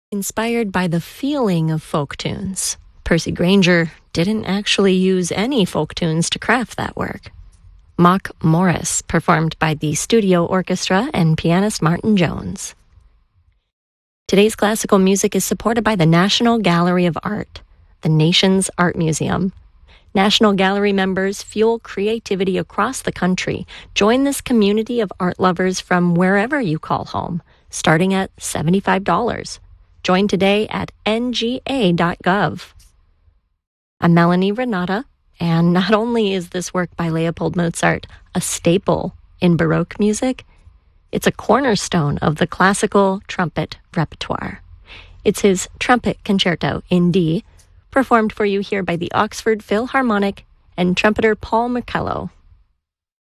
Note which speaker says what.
Speaker 1: Inspired by the feeling of folk tunes, Percy Grainger didn't actually use any folk tunes to craft that work. Mock Morris, performed by the Studio Orchestra and pianist Martin Jones. Today's classical music is supported by the National Gallery of Art, the nation's art museum. National Gallery members fuel creativity across the country. Join this community of art lovers from wherever you call home, starting at $75. Join today at nga.gov. I'm Melanie Renata, and not only is this work by Leopold Mozart a staple in Baroque music, it's a cornerstone of the classical trumpet repertoire. It's his Trumpet Concerto in D, performed for you here by the Oxford Philharmonic and trumpeter Paul Michello.